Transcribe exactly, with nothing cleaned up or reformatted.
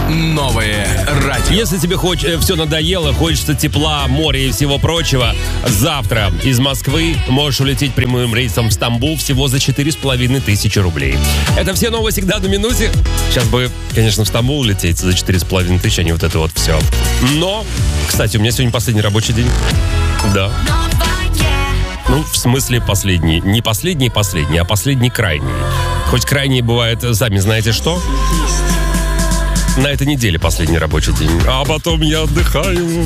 Новое радио. Если тебе хоч... все надоело, хочется тепла, моря и всего прочего, завтра из Москвы можешь улететь прямым рейсом в Стамбул всего за четыре с половиной тысячи рублей. Это все новости к данной минуте. Сейчас бы, конечно, в Стамбул лететь за четыре с половиной тысячи, а не вот это вот все. Но, кстати, у меня сегодня последний рабочий день. Да. Ну, в смысле последний. Не последний последний, а последний крайний. Хоть крайний бывает, сами знаете что? На этой неделе последний рабочий день. А потом я отдыхаю.